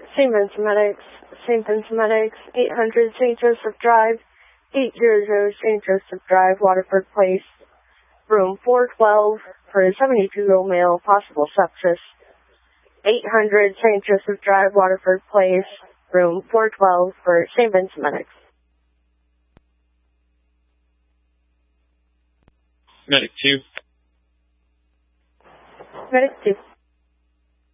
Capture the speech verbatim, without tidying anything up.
Saint Vincent Medics, Saint Vincent Medics, eight hundred Saint Joseph Drive, eight hundred Saint Joseph Drive, Waterford Place, room four twelve for a seventy-two-year-old male, possible sepsis. eight hundred Saint Joseph Drive, Waterford Place, room four twelve for Saint Vincent Medics. Medic two. Medic two.